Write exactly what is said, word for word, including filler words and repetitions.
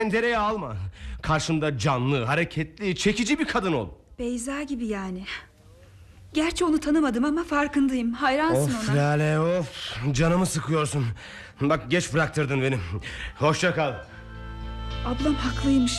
Mendere'ye alma. Karşında canlı, hareketli, çekici bir kadın ol. Beyza gibi yani. Gerçi onu tanımadım ama farkındayım. Hayransın Of ona. Lale, of, canımı sıkıyorsun. Bak geç bıraktırdın beni. Hoşça kal. Ablam haklıymış.